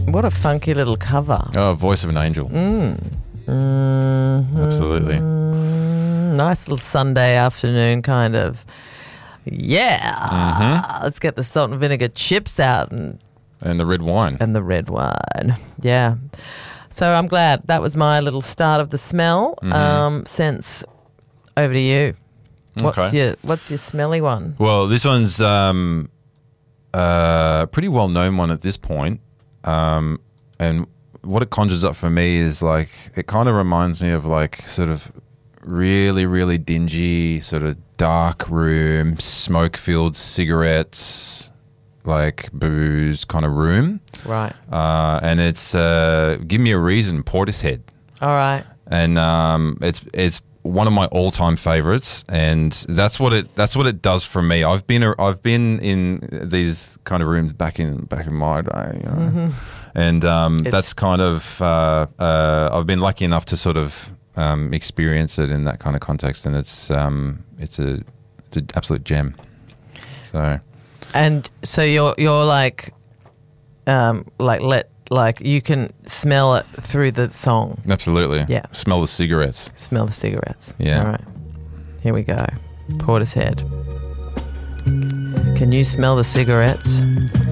What a funky little cover. Oh, Voice of an Angel. Absolutely. Nice little Sunday afternoon kind of. Yeah. Let's get the salt and vinegar chips out and the red wine. the red wine. Yeah. So I'm glad that was my little start of the smell. Sense, over to you. What's your smelly one? Well, this one's a pretty well known one at this point. And what it conjures up for me is like, it kind of reminds me of like sort of really, really dingy, sort of dark room, smoke-filled cigarettes, like booze kind of room. Right. And it's Give Me a Reason, Portishead. All right. And it's one of my all-time favorites, and that's what it does for me. I've been in these kind of rooms back in my day, you know? And that's kind of I've been lucky enough to sort of experience it in that kind of context, and it's an absolute gem. So. And so you're like you can smell it through the song. Absolutely. Yeah. Smell the cigarettes. Smell the cigarettes. Yeah. All right. Here we go. Portishead. Can you smell the cigarettes?